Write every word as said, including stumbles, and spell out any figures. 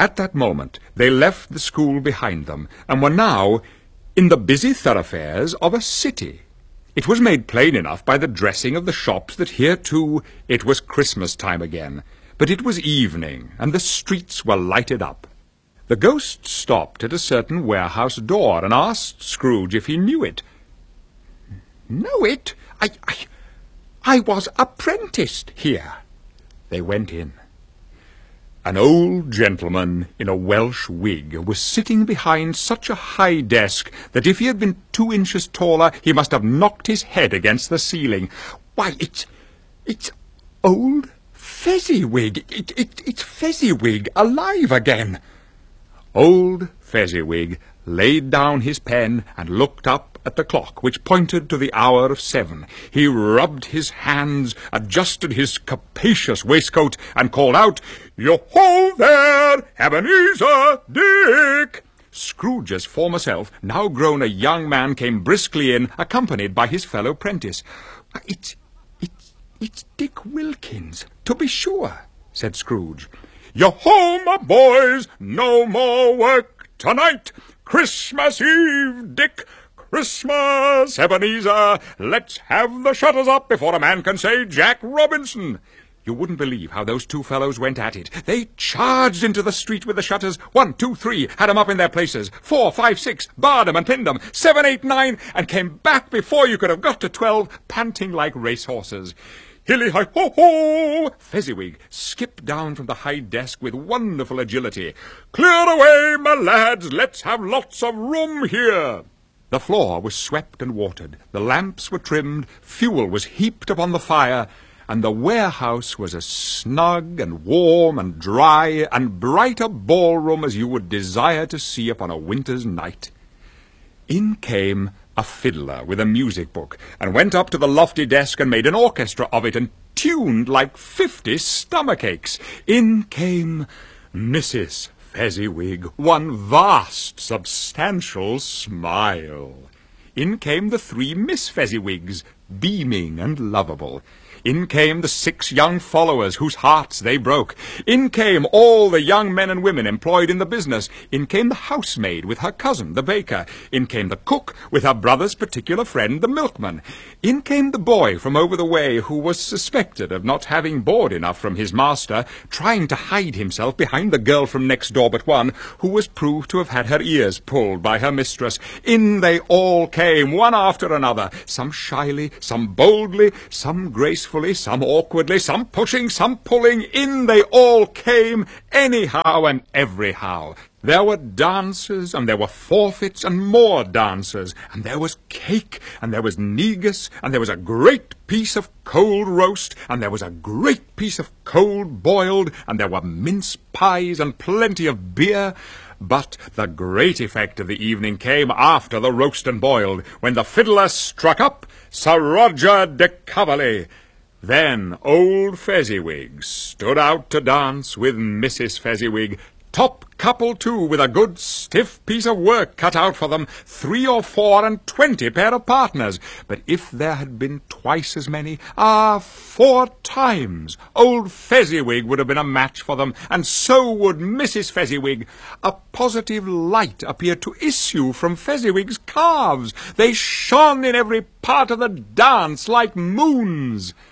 At that moment they left the school behind them, and were now in the busy thoroughfares of a city. It was made plain enough by the dressing of the shops that here, too, it was Christmas time again. But it was evening, and the streets were lighted up. The ghost stopped at a certain warehouse door and asked Scrooge if he knew it. "Know it? I, I, I was apprenticed here." They went in. An old gentleman in a Welsh wig was sitting behind such a high desk that if he had been two inches taller, he must have knocked his head against the ceiling. "Why, it's... it's old Fezziwig. It, it, it's Fezziwig alive again." Old Fezziwig laid down his pen and looked up at the clock, which pointed to the hour of seven. He rubbed his hands, adjusted his capacious waistcoat, and called out, "Yo-ho there, Ebenezer, Dick!" Scrooge's former self, now grown a young man, came briskly in, accompanied by his fellow prentice. It's, it's, it's Dick Wilkins, to be sure," said Scrooge. "Yo-ho, my boys, no more work tonight. Christmas Eve, Dick. Christmas, Ebenezer. Let's have the shutters up before a man can say Jack Robinson." You wouldn't believe how those two fellows went at it. They charged into the street with the shutters. One, two, three, had 'em up in their places. Four, five, six, barred 'em and pinned 'em. Seven, eight, nine, and came back before you could have got to twelve, panting like racehorses. Hilly-hi-ho-ho! Fezziwig skipped down from the high desk with wonderful agility. "Clear away, my lads! Let's have lots of room here!" The floor was swept and watered, the lamps were trimmed, fuel was heaped upon the fire, and the warehouse was as snug and warm and dry and bright a ballroom as you would desire to see upon a winter's night. In came a fiddler with a music book, and went up to the lofty desk and made an orchestra of it, and tuned like fifty stomachaches. In came Missus Fezziwig, one vast, substantial smile. In came the three Miss Fezziwigs, beaming and lovable. In came the six young followers whose hearts they broke. In came all the young men and women employed in the business. In came the housemaid with her cousin, the baker. In came the cook with her brother's particular friend, the milkman. In came the boy from over the way who was suspected of not having board enough from his master, trying to hide himself behind the girl from next door but one, who was proved to have had her ears pulled by her mistress. In they all came, one after another, some shyly, some boldly, some gracefully, some awkwardly, some pushing, some pulling. In they all came, anyhow and everyhow. There were dances, and there were forfeits, and more dances, and there was cake, and there was negus, and there was a great piece of cold roast, and there was a great piece of cold boiled, and there were mince pies, and plenty of beer. But the great effect of the evening came after the roast and boiled, when the fiddler struck up Sir Roger de Coverley. Then old Fezziwig stood out to dance with Missus Fezziwig, top couple too, with a good stiff piece of work cut out for them, three or four and twenty pair of partners. But if there had been twice as many, ah, four times, old Fezziwig would have been a match for them, and so would Missus Fezziwig. A positive light appeared to issue from Fezziwig's calves. They shone in every part of the dance like moons.